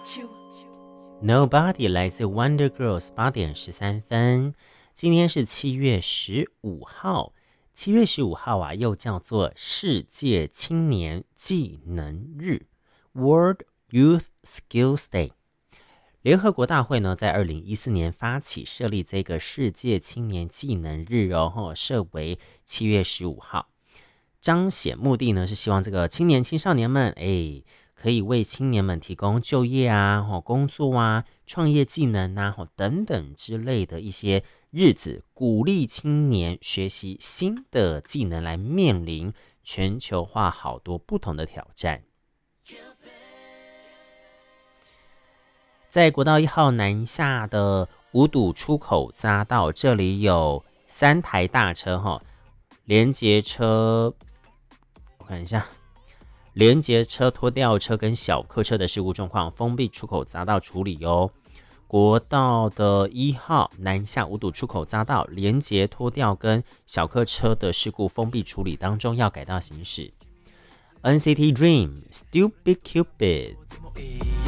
Nobody 来自 Wonder Girls 8:13。今天是7月15号，7月15号啊，又叫做世界青年技能日 （World Youth Skills Day）。联合国大会呢，在2014年发起设立这个世界青年技能日哦，设为7月15号，彰显目的呢是希望这个青年青少年们，可以为青年们提供就业啊、工作啊、创业技能啊等等之类的一些日子，鼓励青年学习新的技能，来面临全球化好多不同的挑战。在国道1号南下的五堵出口匝道，这里有3台大车连接车，我看一下，连接车、拖吊车跟小客车的事故状况，封闭出口匝道处理哦。国道的1号南下五堵出口匝道，连接拖吊跟小客车的事故封闭处理当中，要改道行驶。NCT Dream Stupid Cupid。